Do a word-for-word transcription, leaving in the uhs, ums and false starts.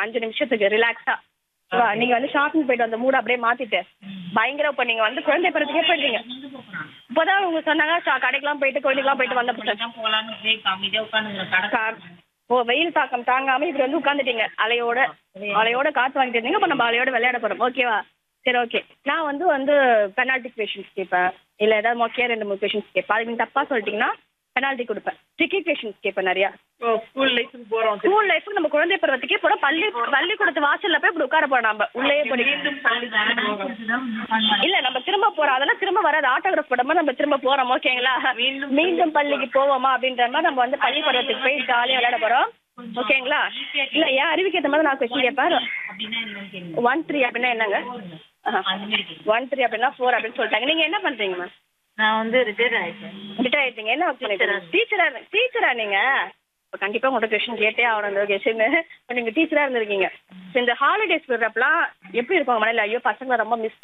அஞ்சு நிமிஷத்துக்கு ரிலாக்ஸா நீங்க வந்து ஷாப்பிங் போயிட்டு வந்த மூட அப்படியே மாத்திட்டு பயங்கர இப்ப நீங்க வந்து குழந்தை பிறத்துக்கே போயிட்டீங்க. இப்பதான் உங்க சொன்னாங்க சா- கடைக்கெல்லாம் போயிட்டு கோயிலுக்கெல்லாம் போயிட்டு வந்த ஓ வெயில் தாக்கம் தாங்காம இப்படி வந்து உட்காந்துட்டீங்க அலையோட அலையோட காத்து வாங்கிட்டு இருந்தீங்க. இப்ப நம்ம அலையோட விளையாட போறோம். ஓகேவா? சரி ஓகே. நான் வந்து வந்து பெனால்டி கொஷின்ஸ் கேட்பேன், இல்ல ஏதாவது மொக்கையா ரெண்டு மூணு கொஷின்ஸ் கேட்பேன். அதுக்கு நீங்க தப்பா சொல்லிட்டீங்கன்னா பெனால்டி கொடுப்பேன். ட்ரிக்கி கொஷின்ஸ் கேட்பேன் நிறைய. ஸ்கூல் லைஃப்க்கு போறோம். ஸ்கூல் லைஃப் நம்ம குழந்தை பருவத்துக்கே போறோம். பள்ளி பள்ளிக்கூடத்து வாசல்ல போய் இப்படி உட்கார போறோம். நம்ம உள்ளே போய் மீண்டும் பள்ளி போறோம். இல்ல நம்ம திரும்ப போறோம். அதெல்லாம் திரும்ப வராது. ஆட்டோகிராஃப் போடாம நம்ம திரும்ப போறோம். ஓகேங்களா? மீண்டும் மீண்டும் பள்ளிக்கு போவோமா அப்படின்ற மாதிரி நம்ம வந்து பள்ளி பருவத்துக்கு போய் ஜாலியா விளையாட போறோம். ஓகேங்களா? இல்ல ஏன் அறிவுக்கு ஏற்ற மாதிரி நான் கொஸ்டின் கேட்பேன். ஒன் த்ரீ அப்படின்னா என்னங்க? ஒன் த்ரீ அப்படின்னா ஃபோர் அப்படின்னு சொல்லிட்டாங்க. நீங்க என்ன பண்றீங்க மேம்? நான் வந்து ரிட்டையர் ஆயிட்டேன். ரிட்டையர் ஆயிட்டீங்க. என்ன ஒர்க் பண்ணிட்டு டீச்சரா டீச்சரா நீங்க? இப்போ கண்டிப்பா உங்கள்கிட்ட கொஸ்டின் கேட்டே ஆகணும். இந்த கொஸ்டின் நீங்க டீச்சரா இருந்திருக்கீங்க. இந்த ஹாலிடேஸ் விடுறப்பலாம் எப்படி இருக்கும் மனையில? ஐயோ பசங்களை ரொம்ப மிஸ்